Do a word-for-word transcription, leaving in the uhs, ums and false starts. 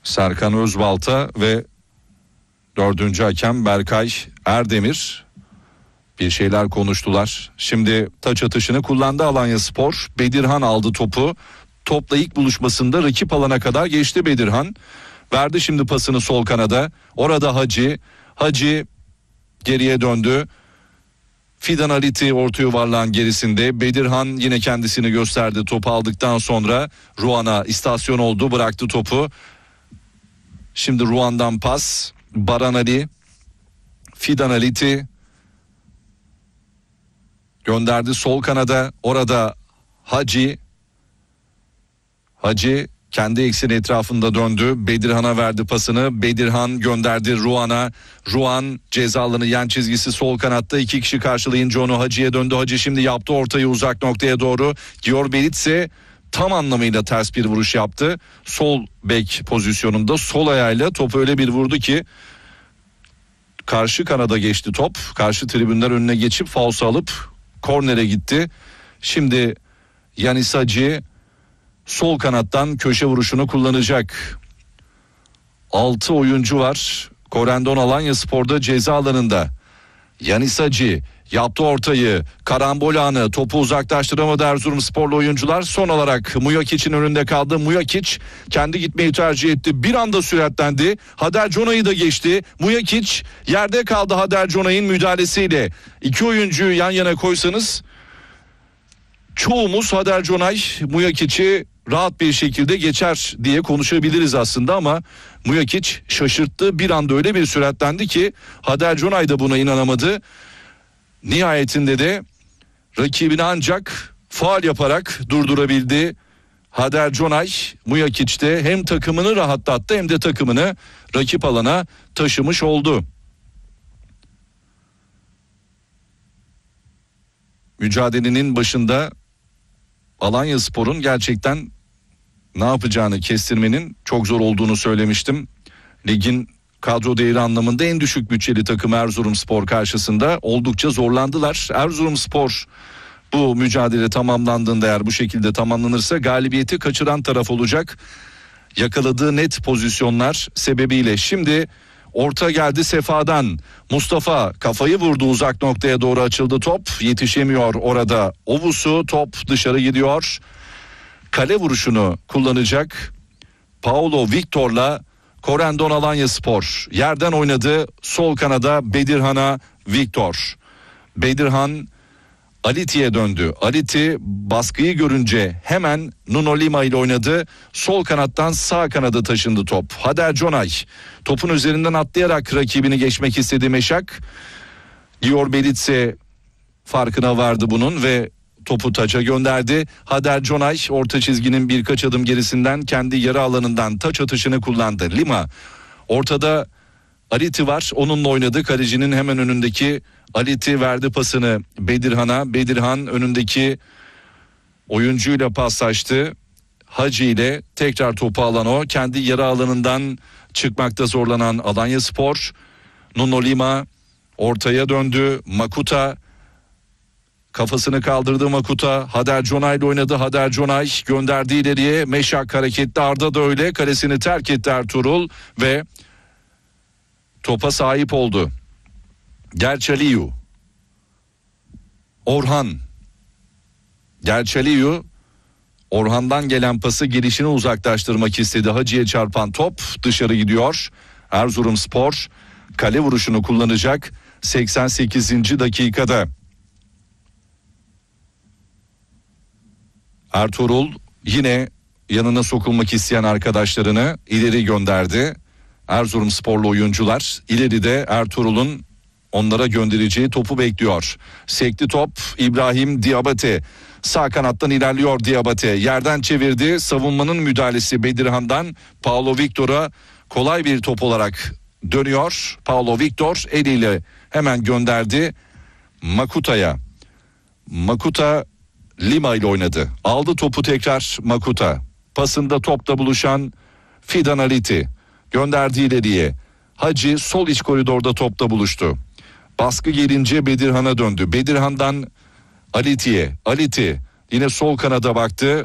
Serkan Özbalta ve dördüncü hakem Berkay Erdemir bir şeyler konuştular. Şimdi taç atışını kullandı Alanyaspor. Bedirhan aldı topu. Topla ilk buluşmasında rakip alana kadar geçti Bedirhan. Verdi şimdi pasını sol kanada. Orada Hacı. Hacı geriye döndü. Fidan Aliti orta yuvarlağın gerisinde. Bedirhan yine kendisini gösterdi. Topu aldıktan sonra Ruan'a istasyon oldu. Bıraktı topu. Şimdi Ruan'dan pas. Baran Ali. Fidan Aliti gönderdi sol kanada. Orada Hacı. Hacı kendi ekseni etrafında döndü. Bedirhan'a verdi pasını. Bedirhan gönderdi Ruan'a. Ruan ceza alanı yan çizgisi sol kanatta. İki kişi karşılayınca onu Hacı'ya döndü. Hacı şimdi yaptı ortayı uzak noktaya doğru. Dior Belitse tam anlamıyla ters bir vuruş yaptı. Sol bek pozisyonunda sol ayağıyla topu öyle bir vurdu ki karşı kanada geçti top. Karşı tribünler önüne geçip falso alıp kornere gitti. Şimdi Yanis Hacı sol kanattan köşe vuruşunu kullanacak. altı oyuncu var. Korendon Alanyaspor'da ceza alanında. Yanis Hacı yaptı ortayı. Karambol anı. Topu uzaklaştıramadı Erzurumsporlu oyuncular. Son olarak Muyakic'in önünde kaldı. Muyakic kendi gitmeyi tercih etti. Bir anda süratlendi. Hader Conay'ı da geçti. Muyakic yerde kaldı Hader Conay'ın müdahalesiyle. İki oyuncuyu yan yana koysanız çoğumuz Hader Conay Muyakic'i rahat bir şekilde geçer diye konuşabiliriz aslında ama Muyakic şaşırttı. Bir anda öyle bir süratlendi ki Hader Conay da buna inanamadı. Nihayetinde de rakibini ancak faul yaparak durdurabildi. Hader Conay Muyakic de hem takımını rahatlattı hem de takımını rakip alana taşımış oldu. Mücadelenin başında Alanyaspor'un gerçekten ne yapacağını kestirmenin çok zor olduğunu söylemiştim. Ligin kadro değeri anlamında en düşük bütçeli takım Erzurumspor karşısında oldukça zorlandılar. Erzurumspor bu mücadele tamamlandığında eğer bu şekilde tamamlanırsa galibiyeti kaçıran taraf olacak. Yakaladığı net pozisyonlar sebebiyle. Şimdi orta geldi Sefa'dan. Mustafa kafayı vurdu, uzak noktaya doğru açıldı top. Yetişemiyor orada Ovusu, top dışarı gidiyor. Kale vuruşunu kullanacak Paulo Victor'la Korendon Alanyaspor. Yerden oynadı sol kanada Bedirhan'a Victor. Bedirhan Aliti'ye döndü. Aliti baskıyı görünce hemen Nuno Lima ile oynadı. Sol kanattan sağ kanada taşındı top. Hader Conay topun üzerinden atlayarak rakibini geçmek istedi Meşak. Dior Belitse farkına vardı bunun ve topu taça gönderdi. Hader Conay orta çizginin birkaç adım gerisinden kendi yarı alanından taç atışını kullandı. Lima ortada Aliti var, onunla oynadı. Kalecinin hemen önündeki Aliti verdi pasını Bedirhan'a. Bedirhan önündeki oyuncuyla paslaştı. Hacı ile tekrar topu alan o. Kendi yarı alanından çıkmakta zorlanan Alanyaspor. Nuno Lima ortaya döndü. Makuta kafasını kaldırdı Makuta. Hader Conay ile oynadı. Hader Conay gönderdi ileriye. Meşak hareketli, Arda da öyle. Kalesini terk etti Ertuğrul ve topa sahip oldu. Gerçaliyu. Orhan. Gerçaliyu Orhan'dan gelen pası gelişini uzaklaştırmak istedi. Hacı'ya çarpan top dışarı gidiyor. Erzurumspor kale vuruşunu kullanacak seksen sekizinci dakikada. Ertuğrul yine yanına sokulmak isteyen arkadaşlarını ileri gönderdi. Erzurumsporlu oyuncular ileride Ertuğrul'un onlara göndereceği topu bekliyor. Sekti top İbrahim Diabate. Sağ kanattan ilerliyor Diabate. Yerden çevirdi. Savunmanın müdahalesi Bedirhan'dan Paulo Victor'a kolay bir top olarak dönüyor. Paulo Victor eliyle hemen gönderdi Makuta'ya. Makuta Lima ile oynadı. Aldı topu tekrar Makuta. Pasında topla buluşan Fidan Aliti. Gönderdi ileriye. Hacı sol iç koridorda topla buluştu. Baskı gelince Bedirhan'a döndü. Bedirhan'dan Aliti'ye. Aliti yine sol kanada baktı.